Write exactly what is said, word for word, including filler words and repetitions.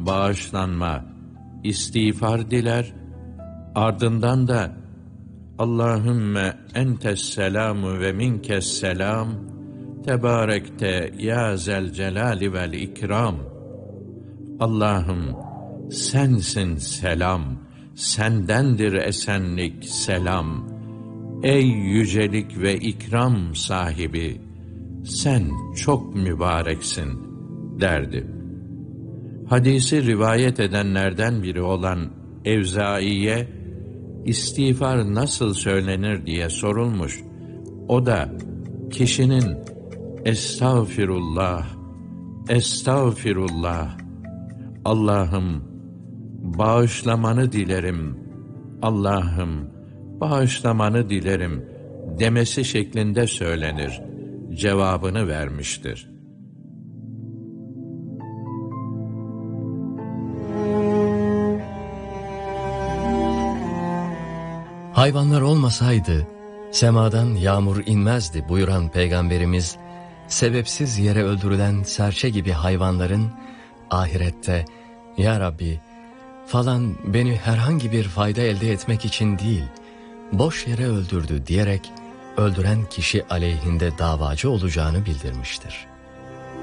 bağışlanma, istiğfar diler, ardından da Allahümme entes selamu ve minkes selam, tebarekte ya zel celali vel ikram. Allah'ım sensin selam, sendendir esenlik, selam. Ey yücelik ve ikram sahibi, sen çok mübareksin derdi. Hadisi rivayet edenlerden biri olan Evzai'ye istiğfar nasıl söylenir diye sorulmuş. O da kişinin estağfirullah, estağfirullah, Allah'ım bağışlamanı dilerim, Allah'ım bağışlamanı dilerim demesi şeklinde söylenir cevabını vermiştir. Hayvanlar olmasaydı semadan yağmur inmezdi buyuran Peygamberimiz, sebepsiz yere öldürülen serçe gibi hayvanların ahirette "Ya Rabbi, falan beni herhangi bir fayda elde etmek için değil, boş yere öldürdü" diyerek öldüren kişi aleyhinde davacı olacağını bildirmiştir.